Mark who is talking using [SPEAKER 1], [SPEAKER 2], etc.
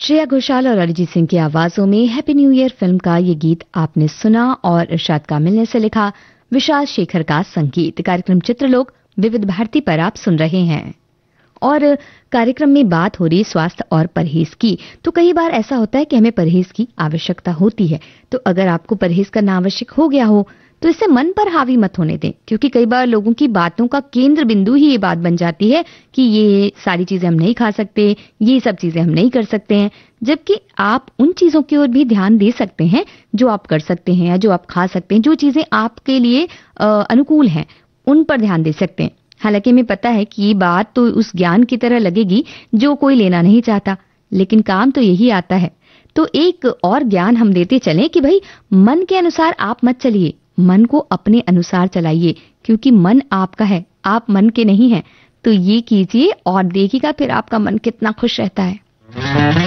[SPEAKER 1] श्रेया घोषाल और अरिजीत सिंह की आवाजों में हैप्पी न्यू ईयर फिल्म का ये गीत आपने सुना और इरशाद कामिल ने से लिखा, विशाल शेखर का संगीत। कार्यक्रम चित्रलोक विविध भारती पर आप सुन रहे हैं और कार्यक्रम में बात हो रही स्वास्थ्य और परहेज की। तो कई बार ऐसा होता है कि हमें परहेज की आवश्यकता होती है, तो अगर आपको परहेज करना आवश्यक हो गया हो तो इसे मन पर हावी मत होने दें, क्योंकि कई बार लोगों की बातों का केंद्र बिंदु ही ये बात बन जाती है कि ये सारी चीजें हम नहीं खा सकते, ये सब चीजें हम नहीं कर सकते हैं, जबकि आप उन चीजों की ओर भी ध्यान दे सकते हैं जो आप कर सकते हैं या जो आप खा सकते हैं, जो चीजें आपके लिए अनुकूल हैं उन पर ध्यान दे सकते हैं। हालांकि हमें पता है कि ये बात तो उस ज्ञान की तरह लगेगी जो कोई लेना नहीं चाहता, लेकिन काम तो यही आता है। तो एक और ज्ञान हम देते चलें कि भाई मन के अनुसार आप मत चलिए, मन को अपने अनुसार चलाइए, क्योंकि मन आपका है, आप मन के नहीं हैं। तो ये कीजिए और देखिएगा फिर आपका मन कितना खुश रहता है।